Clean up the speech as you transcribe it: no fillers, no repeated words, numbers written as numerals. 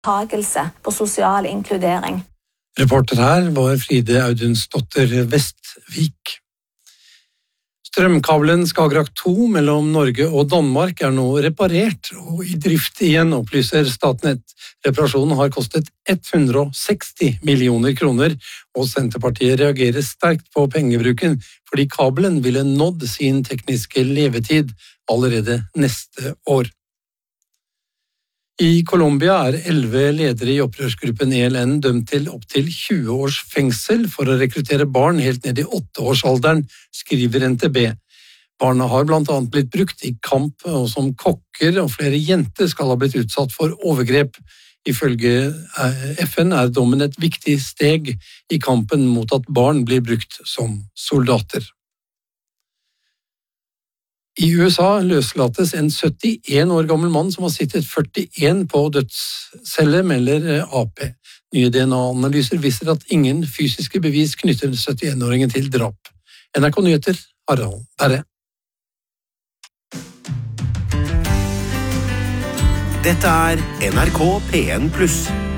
deltakelse på sosial inkludering. Reporter her var Fride Audunsdotter Vestvik. Strømkabelen Skagerrak 2 mellom Norge og Danmark nå reparert og i drift igjen, opplyser Statnett. Reparasjonen har kostet 160 millioner kroner, og Senterpartiet reagerer sterkt på pengebruken, fordi kabelen ville nådd sin tekniske levetid allerede neste år. I Colombia 11 ledere i opprørsgruppen ELN dømt til opp til 20 års fengsel for å rekruttere barn helt ned i 8-årsalderen, skriver NTB. Barna har blant annet blitt brukt i kamp og som kokker, og flere jenter skal ha blitt utsatt for overgrep. Ifølge FN dommen et viktig steg i kampen mot at barn blir brukt som soldater. I USA løslates en 71 år gammel mann som har sittet 41 på dødscelle, melder AP. Nye DNA-analyser viser at ingen fysiske bevis knytter 71-åringen til drap. NRK Nyheter, Harald Berre. Dette NRK P1+.